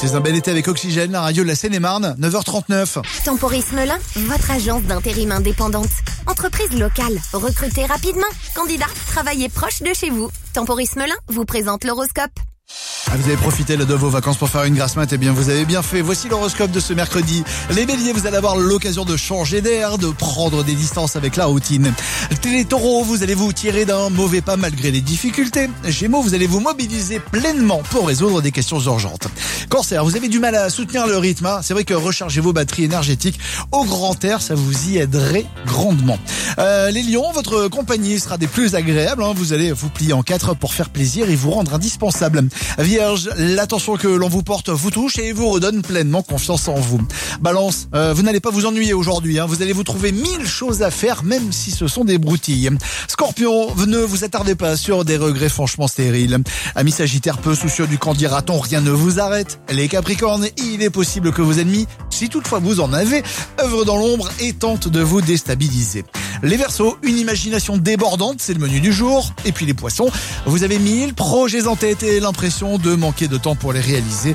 C'est un bel été avec Oxygène, la radio de la Seine-et-Marne, 9h39. Temporis Melun, votre agence d'intérim indépendante. Entreprise locale, recrutez rapidement. Candidat, travaillez proche de chez vous. Temporis Melun vous présente l'horoscope. Vous avez profité de vos vacances pour faire une grasse mat, eh bien vous avez bien fait. Voici l'horoscope de ce mercredi. Les béliers, vous allez avoir l'occasion de changer d'air, de prendre des distances avec la routine. Les taureaux, vous allez vous tirer d'un mauvais pas malgré les difficultés. Gémeaux, vous allez vous mobiliser pleinement pour résoudre des questions urgentes. Cancer, vous avez du mal à soutenir le rythme. C'est vrai que recharger vos batteries énergétiques au grand air, ça vous y aiderait grandement. Les lions, votre compagnie sera des plus agréables. Vous allez vous plier en quatre pour faire plaisir et vous rendre indispensable. Vierge, l'attention que l'on vous porte vous touche et vous redonne pleinement confiance en vous. Balance, vous n'allez pas vous ennuyer aujourd'hui. Vous allez vous trouver 1000 choses à faire, même si ce sont des broutilles. Scorpion, ne vous attardez pas sur des regrets franchement stériles. Amis Sagittaire, peu soucieux du qu'en dira-t-on, rien ne vous arrête. Les Capricornes, il est possible que vos ennemis, si toutefois vous en avez, œuvrent dans l'ombre et tentent de vous déstabiliser. Les Verseaux, une imagination débordante, c'est le menu du jour. Et puis les Poissons, vous avez 1000 projets en tête et l'impression de manquer de temps pour les réaliser.